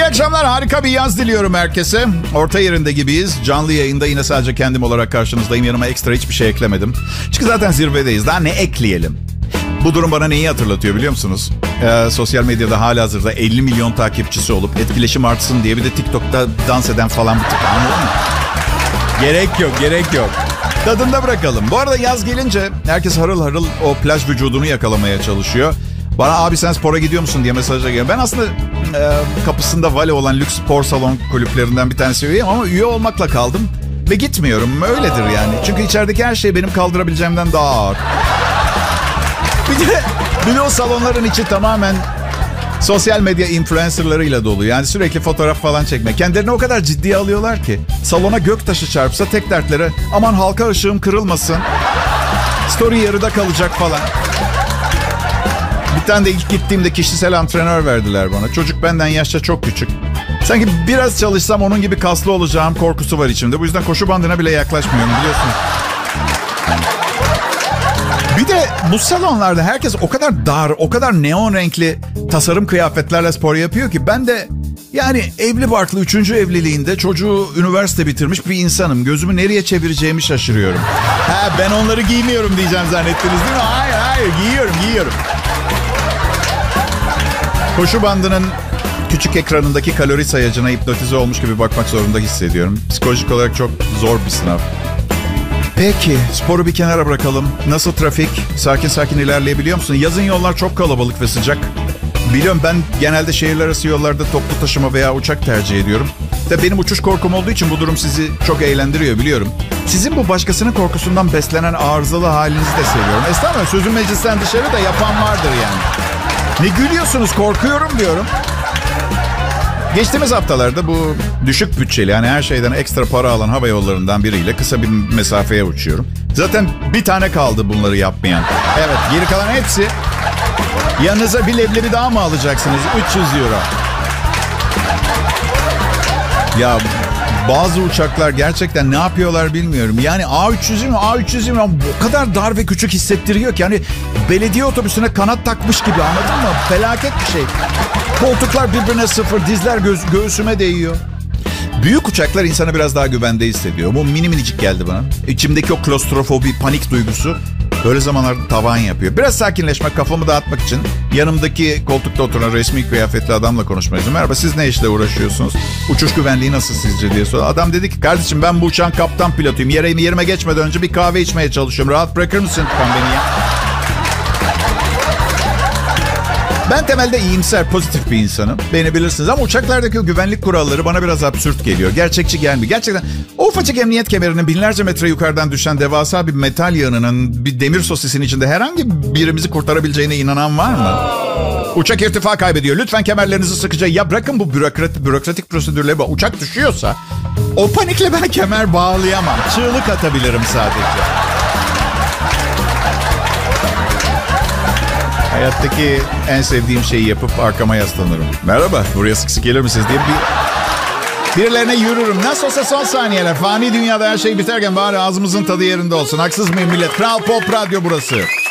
akşamlar, harika bir yaz diliyorum herkese. Orta yerinde gibiyiz. Canlı yayında yine sadece kendim olarak karşınızdayım. Yanıma ekstra hiçbir şey eklemedim. Çünkü zaten zirvedeyiz. Daha ne ekleyelim? Bu durum bana neyi hatırlatıyor biliyor musunuz? Sosyal medyada halihazırda 50 milyon takipçisi olup etkileşim artsın diye bir de TikTok'ta dans eden falan bir tip, anladın mı? Gerek yok. Tadında bırakalım. Bu arada yaz gelince herkes harıl harıl o plaj vücudunu yakalamaya çalışıyor. Bana abi sen spora gidiyor musun diye mesajlar geliyor. Ben aslında kapısında Vale olan lüks spor salon kulüplerinden bir tanesi üyeyim ama üye olmakla kaldım ve gitmiyorum. Öyledir yani. Çünkü içerideki her şey benim kaldırabileceğimden daha ağır. Bir de o salonların içi tamamen sosyal medya influencerlarıyla dolu. Yani sürekli fotoğraf falan çekme. Kendilerini o kadar ciddiye alıyorlar ki. Salona göktaşı çarpsa tek dertleri aman halka ışığım kırılmasın. Story yarıda kalacak falan. Bir tane de ilk gittiğimde kişisel antrenör verdiler bana. Çocuk benden yaşça çok küçük. Sanki biraz çalışsam onun gibi kaslı olacağım korkusu var içimde. Bu yüzden koşu bandına bile yaklaşmıyorum, biliyorsunuz. Bir de bu salonlarda herkes o kadar dar, o kadar neon renkli tasarım kıyafetlerle spor yapıyor ki ben de yani evli barklı 3. evliliğinde çocuğu üniversite bitirmiş bir insanım. Gözümü nereye çevireceğimi şaşırıyorum. Ben onları giymiyorum diyeceğim zannettiniz değil mi? Hayır giyiyorum. Koşu bandının küçük ekranındaki kalori sayacına hipnotize olmuş gibi bakmak zorunda hissediyorum. Psikolojik olarak çok zor bir sınav. Peki, sporu bir kenara bırakalım. Nasıl trafik? Sakin ilerleyebiliyor musun? Yazın yollar çok kalabalık ve sıcak. Biliyorum, ben genelde şehirler arası yollarda toplu taşıma veya uçak tercih ediyorum. De benim uçuş korkum olduğu için bu durum sizi çok eğlendiriyor, biliyorum. Sizin bu başkasının korkusundan beslenen arızalı halinizi de seviyorum. Estağfurullah, sözüm meclisten dışarı da yapan vardır yani. Ne gülüyorsunuz, korkuyorum diyorum. Geçtiğimiz haftalarda bu düşük bütçeli, yani her şeyden ekstra para alan hava yollarından biriyle kısa bir mesafeye uçuyorum. Zaten bir tane kaldı bunları yapmayan. Evet, geri kalan hepsi. Yanınıza bir leblebi daha mı alacaksınız? 300 euro. Ya bazı uçaklar gerçekten ne yapıyorlar bilmiyorum. Yani A320 o kadar dar ve küçük hissettiriyor ki. Yani belediye otobüsüne kanat takmış gibi, anladın mı? Felaket bir şey. Koltuklar birbirine sıfır, dizler göğsüme değiyor. Büyük uçaklar insana biraz daha güvende hissediyor. Bu minicik geldi bana. İçimdeki o klostrofobi, panik duygusu böyle zamanlarda tavan yapıyor. Biraz sakinleşmek, kafamı dağıtmak için yanımdaki koltukta oturan resmi kıyafetli adamla konuşmaya çalıştım. Merhaba, siz ne işle uğraşıyorsunuz? Uçuş güvenliği nasıl sizce diye sordu. Adam dedi ki, kardeşim ben bu uçağın kaptan pilotuyum. Yerime geçmeden önce bir kahve içmeye çalışıyorum. Rahat bırakır mısın beni ya? Ben temelde iyimser, pozitif bir insanım. Beni bilirsiniz ama uçaklardaki o güvenlik kuralları bana biraz absürt geliyor. Gerçekçi gelmiyor. Gerçekten o ufacık emniyet kemerinin binlerce metre yukarıdan düşen devasa bir metal yığınının bir demir sosisin içinde herhangi birimizi kurtarabileceğine inanan var mı? Uçak irtifa kaybediyor. Lütfen kemerlerinizi sıkıca... Ya bırakın bu bürokratik prosedürleri. Uçak düşüyorsa o panikle ben kemer bağlayamam. Çığlık atabilirim sadece. Hayattaki en sevdiğim şeyi yapıp arkama yaslanırım. Merhaba, buraya sık sık gelir misiniz diye birilerine yürürüm. Nasıl olsa son saniyeler. Fani dünyada her şey biterken bari ağzımızın tadı yerinde olsun. Haksız mıyım millet? Kral Pop Radyo burası.